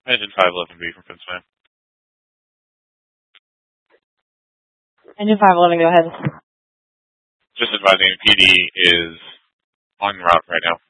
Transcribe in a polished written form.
Engine 511B from Pennsylvania. Engine 511, go ahead. Just advising, PD is en route right now.